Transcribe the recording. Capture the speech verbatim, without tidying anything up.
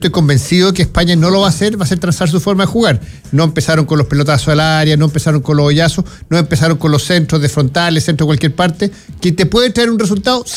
estoy convencido que España no lo va a hacer, va a hacer transar su forma de jugar. No empezaron con los pelotazos al área, no empezaron con los hoyazos, no empezaron con los centros de frontales, centro de cualquier parte, que te puede traer un resultado.